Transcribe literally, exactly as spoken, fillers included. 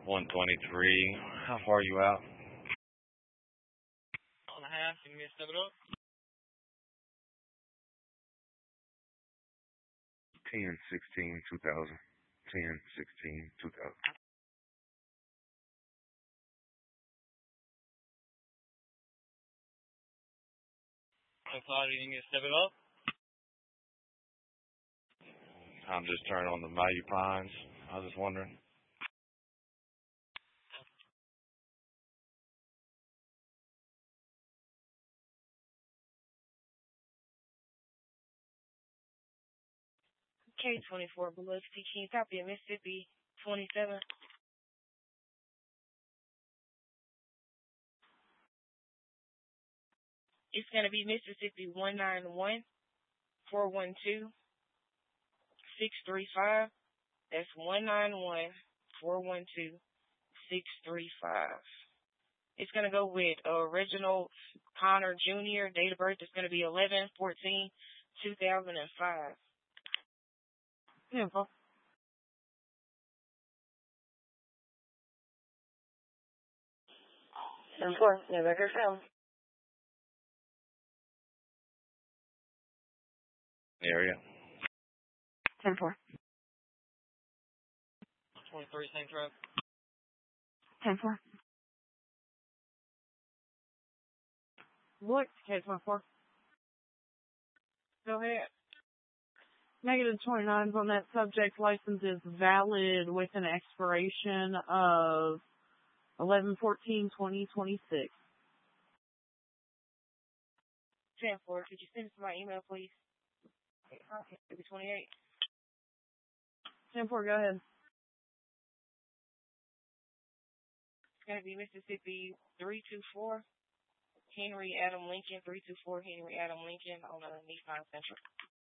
one twenty-three. How far are you out? On the half, can you step it up? ten sixteen two thousand. ten sixteen two thousand. ten five, you can step it up? I'm just turning on the Value Pines. I was just wondering. K twenty-four, Biloxi, can you copy of Mississippi twenty-seven? It's going to be Mississippi one nine one four one two six three five. That's one nine one four one two six three five. It's going to go with uh, Reginald Connor Junior Date of birth is going to be eleven fourteen two thousand five. Simple. Simple. Never heard from. Area. ten four. twenty-three, same truck. ten four. What? K twenty-four. Go ahead. Negative twenty-nine on that subject. License is valid with an expiration of eleven fourteen twenty twenty-six. ten four. Could you send it to my email, please? Okay, twenty-eight. ten four, go ahead. It's going to be Mississippi three two four, Henry Adam Lincoln, three two four Henry Adam Lincoln on the Nissan Central.